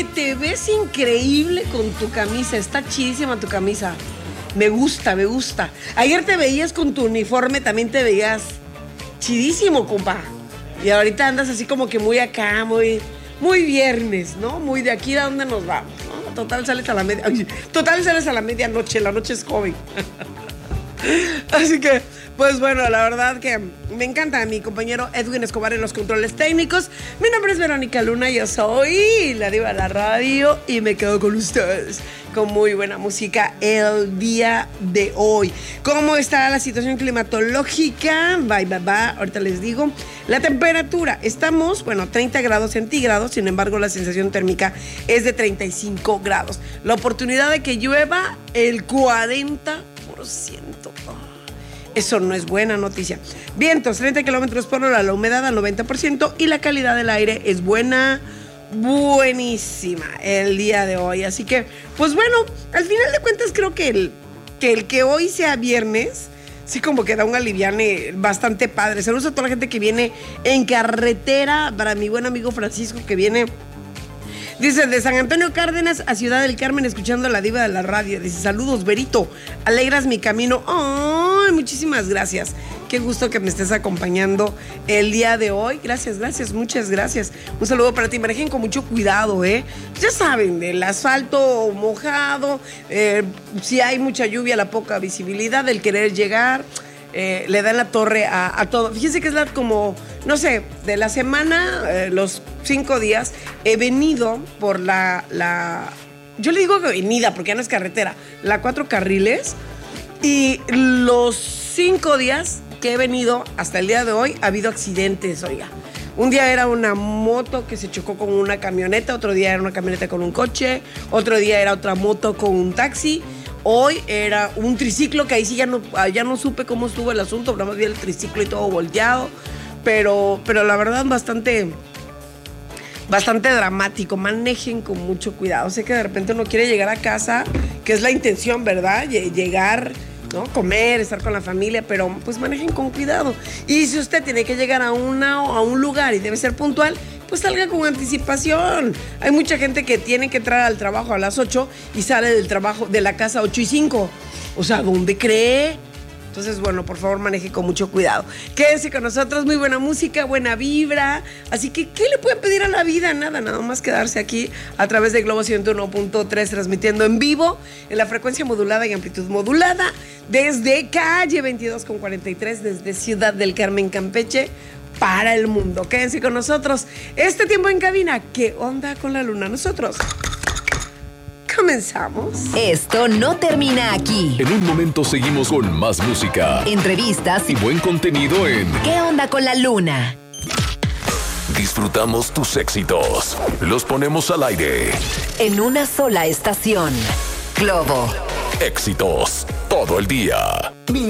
Oye, te ves increíble con tu camisa. Está chidísima tu camisa. Me gusta, me gusta. Ayer te veías con tu uniforme, también te veías chidísimo, compa. Y ahorita andas así como que muy acá, muy viernes, ¿no? Muy de aquí a dónde nos vamos, ¿no? Total sales a la medianoche, la noche es joven. Así que, pues bueno, la verdad que me encanta mi compañero Edwin Escobar en los controles técnicos. Mi nombre es Verónica Luna, yo soy la diva de la radio y me quedo con ustedes con muy buena música el día de hoy. ¿Cómo está la situación climatológica? Ahorita les digo. La temperatura, estamos, 30 grados centígrados, sin embargo la sensación térmica es de 35 grados. La oportunidad de que llueva, el 40%. Eso no es buena noticia. Vientos, 30 kilómetros por hora, la humedad al 90% y la calidad del aire es buena, buenísima el día de hoy. Así que, pues bueno, al final de cuentas creo que el que hoy sea viernes, sí como que da un aliviane bastante padre. Saludos a toda la gente que viene en carretera, para mi buen amigo Francisco que viene... Dice, de San Antonio Cárdenas a Ciudad del Carmen, escuchando a la diva de la radio. Dice, saludos, Berito, alegras mi camino. ¡Ay, muchísimas gracias! Qué gusto que me estés acompañando el día de hoy. Gracias, muchas gracias. Un saludo para ti. Manejen con mucho cuidado, ¿eh? Ya saben, el asfalto mojado, si hay mucha lluvia, la poca visibilidad, el querer llegar... le da en la torre a todo. Fíjense que es como, no sé, de la semana, los 5 días, he venido por yo le digo avenida porque ya no es carretera, la 4 carriles, y los 5 días que he venido hasta el día de hoy ha habido accidentes, oiga. Un día era una moto que se chocó con una camioneta, otro día era una camioneta con un coche, otro día era otra moto con un taxi. Hoy era un triciclo que ahí sí ya no supe cómo estuvo el asunto, pero más bien el triciclo y todo volteado, pero la verdad bastante dramático. Manejen con mucho cuidado. Sé que de repente uno quiere llegar a casa, que es la intención, ¿verdad? Llegar, ¿no? Comer, estar con la familia, pero pues manejen con cuidado. Y si usted tiene que llegar a un lugar y debe ser puntual, pues salga con anticipación. Hay mucha gente que tiene que entrar al trabajo a las 8 y sale de la casa 8:05. O sea, ¿dónde cree? Entonces, bueno, por favor, maneje con mucho cuidado. Quédense con nosotros, muy buena música, buena vibra. Así que, ¿qué le pueden pedir a la vida? Nada más quedarse aquí a través de Globo 101.3, transmitiendo en vivo, en la frecuencia modulada y amplitud modulada, desde calle 22 con 43, desde Ciudad del Carmen, Campeche, para el mundo. Quédense con nosotros. Este tiempo en cabina, ¿qué onda con la luna? Nosotros comenzamos. Esto no termina aquí. En un momento seguimos con más música, entrevistas y buen contenido en ¿Qué onda con la luna? Disfrutamos tus éxitos, los ponemos al aire. En una sola estación. Globo. Éxitos todo el día.